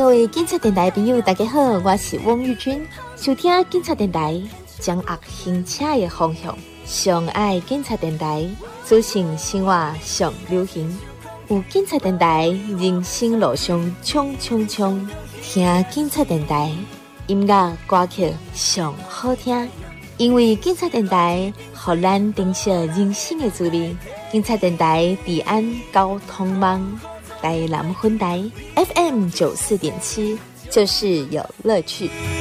各位警察电台朋友，大家好，我是汪玉君。收听警察电台，掌握行车的方向，上爱警察电台，资讯生活上流行。有警察电台，人生路上冲冲冲，听警察电台，音乐歌曲上好听。因为警察电台，互咱珍惜人生的滋味。警察电台治安交通网。台南分台 FM 94.7，就是有乐趣。